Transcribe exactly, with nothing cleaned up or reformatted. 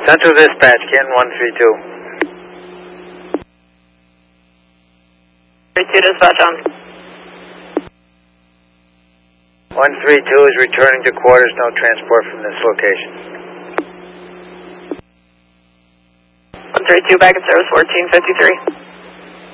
Central Dispatch, Canton one three two. three two Dispatch on. one three two is returning to quarters, no transport from this location. one three two back at service fourteen fifty-three.